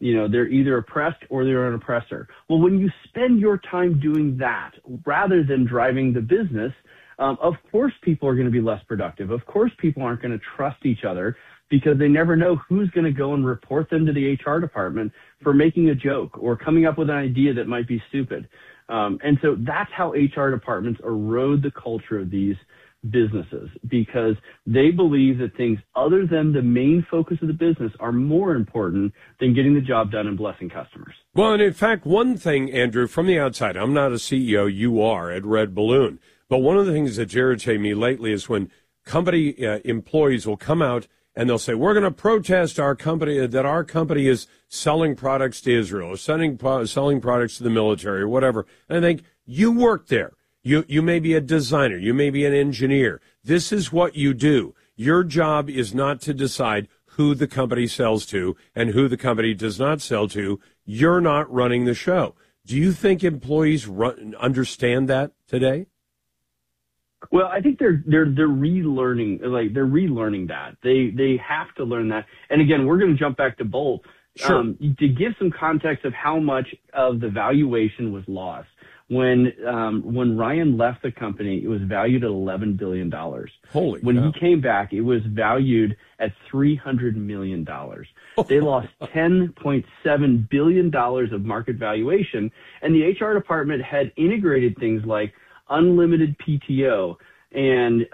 They're either oppressed or they're an oppressor. Well, when you spend your time doing that rather than driving the business, of course people are going to be less productive. Of course people aren't going to trust each other because they never know who's going to go and report them to the HR department for making a joke or coming up with an idea that might be stupid. And so that's how HR departments erode the culture of these businesses, because they believe that things other than the main focus of the business are more important than getting the job done and blessing customers. Well, and in fact, one thing, Andrew, from the outside, I'm not a CEO, you are at Red Balloon, but one of the things that's irritated me lately is when company employees will come out and they'll say, we're going to protest our company is selling products to Israel or selling products to the military or whatever. And I think, you work there. You may be a designer. You may be an engineer. This is what you do. Your job is not to decide who the company sells to and who the company does not sell to. You're not running the show. Do you think employees understand that today? Well, I think they're relearning, they're relearning that. They have to learn that. And again, we're going to jump back to Bolt. Sure. To give some context of how much of the valuation was lost. When Ryan left the company, it was valued at $11 billion. Holy When cow. he came back, it was valued at $300 million. They lost $10.7 billion of market valuation, and the HR department had integrated things like unlimited PTO and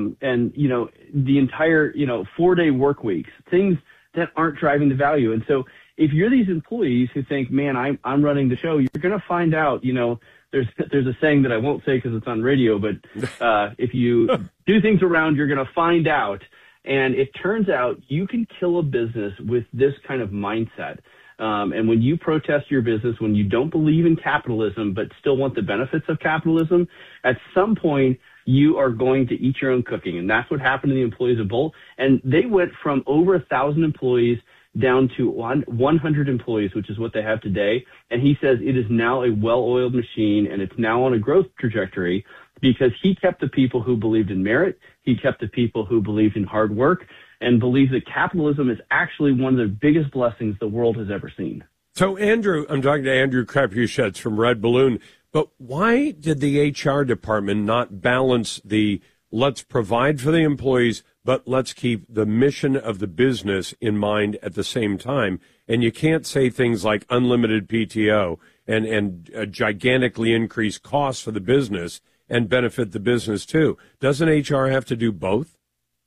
the entire 4-day work weeks, things that aren't driving the value. And so if you're these employees who think, man, I'm running the show, you're going to find out, there's a saying that I won't say because it's on radio, but if you do things around, you're going to find out. And it turns out you can kill a business with this kind of mindset. And when you protest your business, when you don't believe in capitalism but still want the benefits of capitalism, at some point you are going to eat your own cooking. And that's what happened to the employees of Bolt. And they went from over 1,000 employees down to 100 employees, which is what they have today. And he says it is now a well-oiled machine, and it's now on a growth trajectory because he kept the people who believed in merit. He kept the people who believed in hard work and believed that capitalism is actually one of the biggest blessings the world has ever seen. So, Andrew, I'm talking to Andrew Crapuchettes from Red Balloon, but why did the HR department not balance the let's provide for the employees, but let's keep the mission of the business in mind at the same time? And you can't say things like unlimited PTO and gigantically increase costs for the business and benefit the business too. Doesn't HR have to do both?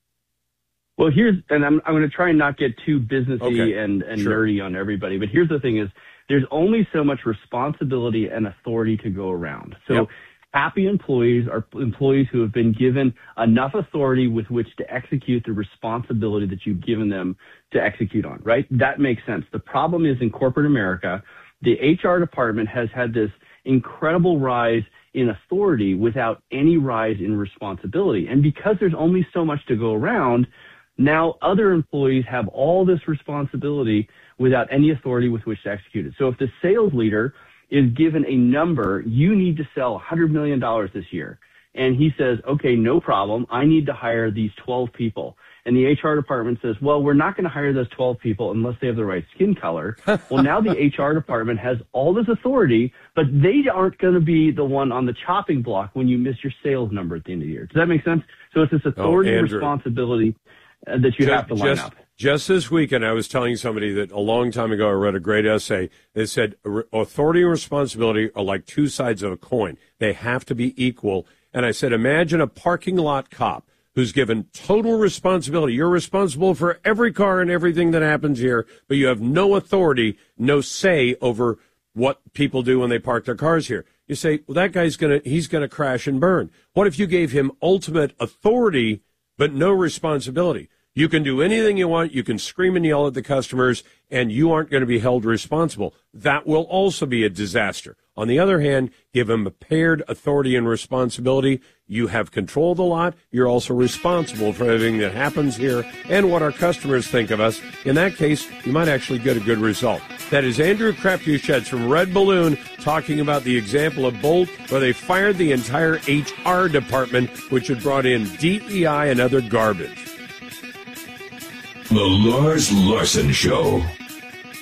Well, I'm going to try and not get too businessy and sure. nerdy on everybody, but here's the thing is there's only so much responsibility and authority to go around. So yep. Happy employees are employees who have been given enough authority with which to execute the responsibility that you've given them to execute on, right? That makes sense. The problem is in corporate America, the HR department has had this incredible rise in authority without any rise in responsibility. And because there's only so much to go around, now other employees have all this responsibility without any authority with which to execute it. So if the sales leader is given a number, you need to sell $100 million this year. And he says, okay, no problem. I need to hire these 12 people. And the HR department says, well, we're not going to hire those 12 people unless they have the right skin color. Well, now the HR department has all this authority, but they aren't going to be the one on the chopping block when you miss your sales number at the end of the year. Does that make sense? So it's this authority and responsibility that you have to line up. Just this weekend, I was telling somebody that a long time ago I read a great essay that said authority and responsibility are like two sides of a coin. They have to be equal. And I said, imagine a parking lot cop who's given total responsibility. You're responsible for every car and everything that happens here, but you have no authority, no say over what people do when they park their cars here. You say, well, that guy's he's gonna crash and burn. What if you gave him ultimate authority but no responsibility? You can do anything you want. You can scream and yell at the customers, and you aren't going to be held responsible. That will also be a disaster. On the other hand, give them a paired authority and responsibility. You have control of the lot. You're also responsible for everything that happens here and what our customers think of us. In that case, you might actually get a good result. That is Andrew Crapuchettes from Red Balloon talking about the example of Bolt, where they fired the entire HR department, which had brought in DEI and other garbage. The Lars Larson Show.